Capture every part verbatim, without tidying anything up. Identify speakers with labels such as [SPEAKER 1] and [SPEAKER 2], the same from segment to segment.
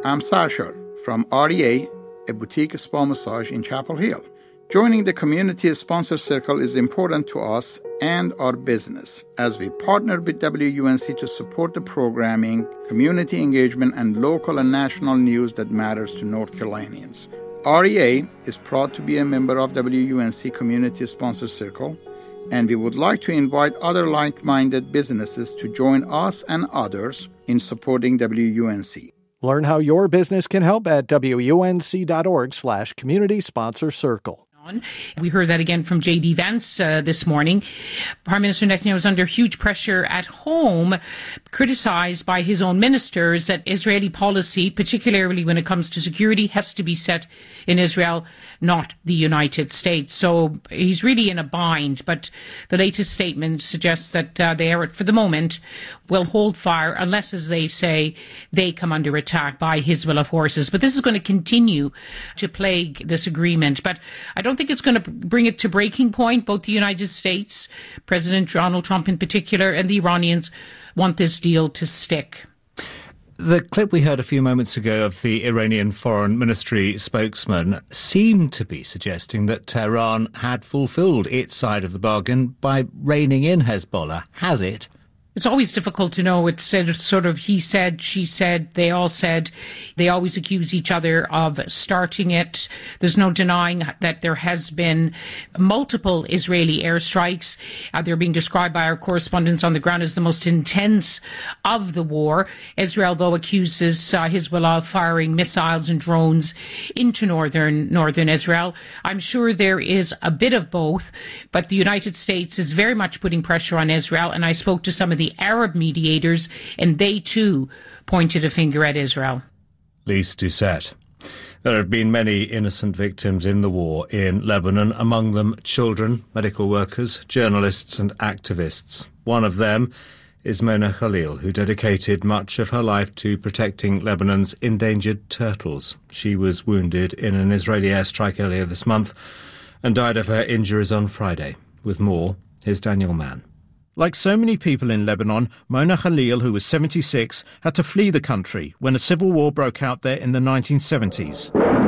[SPEAKER 1] I'm Sarshar from R E A, a boutique spa massage in Chapel Hill. Joining the community sponsor circle is important to us and our business as we partner with W U N C to support the programming, community engagement, and local and national news that matters to North Carolinians. R E A is proud to be a member of W U N C Community Sponsor Circle, and we would like to invite other like-minded businesses to join us and others in supporting W U N C.
[SPEAKER 2] Learn how your business can help at W-U-N-C.org slash community sponsor circle.
[SPEAKER 3] We heard that again from J D. Vance uh, this morning. Prime Minister Netanyahu is under huge pressure at home, criticized by his own ministers that Israeli policy, particularly when it comes to security, has to be set in Israel, not the United States. So he's really in a bind. But the latest statement suggests that uh, they are, for the moment, will hold fire unless, as they say, they come under attack by Hezbollah forces. But this is going to continue to plague this agreement. But I don't think it's going to bring it to breaking point. Both the United States, President Donald Trump in particular, and the Iranians want this deal to stick.
[SPEAKER 4] The clip we heard a few moments ago of the Iranian Foreign Ministry spokesman seemed to be suggesting that Tehran had fulfilled its side of the bargain by reining in Hezbollah. Has it?
[SPEAKER 3] It's always difficult to know. It's sort of he said, she said, they all said. They always accuse each other of starting it. There's no denying that there has been multiple Israeli airstrikes. Uh, they're being described by our correspondents on the ground as the most intense of the war. Israel, though, accuses uh, Hezbollah of firing missiles and drones into northern northern Israel. I'm sure there is a bit of both, but the United States is very much putting pressure on Israel, and I spoke to some of the The Arab mediators, and they too pointed a finger at Israel.
[SPEAKER 4] Lise Doucette. There have been many innocent victims in the war in Lebanon, among them children, medical workers, journalists and activists. One of them is Mona Khalil, who dedicated much of her life to protecting Lebanon's endangered turtles. She was wounded in an Israeli airstrike earlier this month and died of her injuries on Friday. With more, here's Daniel Mann.
[SPEAKER 5] Like so many people in Lebanon, Mona Khalil, who was seventy-six, had to flee the country when a civil war broke out there in the nineteen seventies.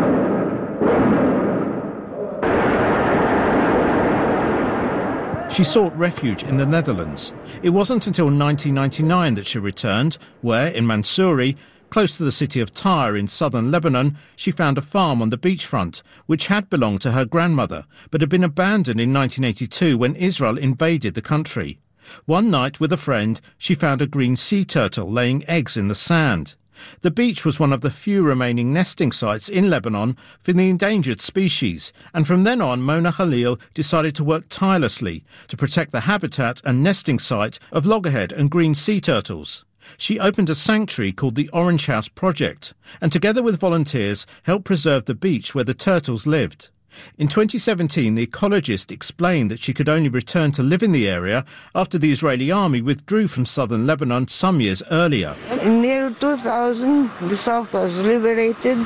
[SPEAKER 5] She sought refuge in the Netherlands. It wasn't until nineteen ninety-nine that she returned, where, in Mansouri, close to the city of Tyre in southern Lebanon, she found a farm on the beachfront, which had belonged to her grandmother, but had been abandoned in nineteen eighty-two when Israel invaded the country. One night, with a friend, she found a green sea turtle laying eggs in the sand. The beach was one of the few remaining nesting sites in Lebanon for the endangered species, and from then on Mona Khalil decided to work tirelessly to protect the habitat and nesting site of loggerhead and green sea turtles. She opened a sanctuary called the Orange House Project, and together with volunteers helped preserve the beach where the turtles lived. In twenty seventeen, the ecologist explained that she could only return to live in the area after the Israeli army withdrew from southern Lebanon some years earlier.
[SPEAKER 6] In the year two thousand, the south was liberated.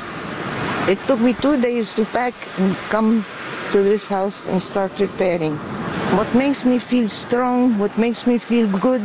[SPEAKER 6] It took me two days to pack and come to this house and start repairing. What makes me feel strong, what makes me feel good,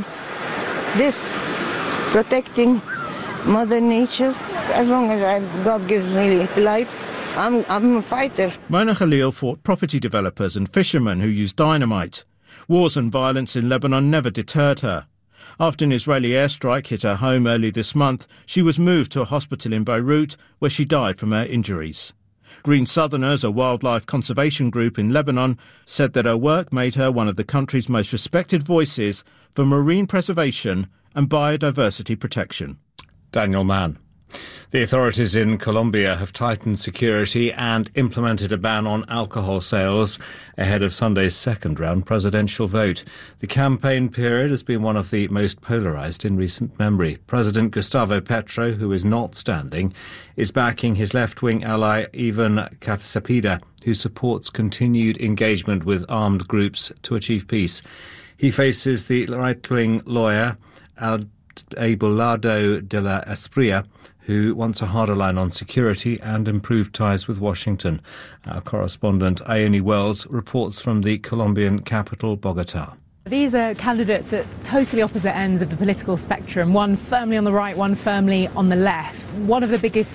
[SPEAKER 6] this, protecting Mother Nature. As long as I, God gives me life, I'm, I'm a fighter.
[SPEAKER 5] Mona Khalil fought property developers and fishermen who used dynamite. Wars and violence in Lebanon never deterred her. After an Israeli airstrike hit her home early this month, she was moved to a hospital in Beirut, where she died from her injuries. Green Southerners, a wildlife conservation group in Lebanon, said that her work made her one of the country's most respected voices for marine preservation and biodiversity protection.
[SPEAKER 4] Daniel Mann. The authorities in Colombia have tightened security and implemented a ban on alcohol sales ahead of Sunday's second-round presidential vote. The campaign period has been one of the most polarised in recent memory. President Gustavo Petro, who is not standing, is backing his left-wing ally Ivan Cepeda, who supports continued engagement with armed groups to achieve peace. He faces the right-wing lawyer Abelardo de la Espriella, who wants a harder line on security and improved ties with Washington. Our correspondent Ione Wells reports from the Colombian capital, Bogotá.
[SPEAKER 7] These are candidates at totally opposite ends of the political spectrum, one firmly on the right, one firmly on the left. One of the biggest